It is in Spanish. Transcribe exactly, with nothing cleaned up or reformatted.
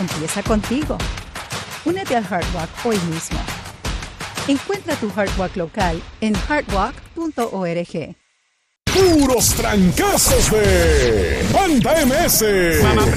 empieza contigo. Únete al Heart Walk hoy mismo. Encuentra tu Heart Walk local en heart walk punto org. Puros trancazos de Banda M S.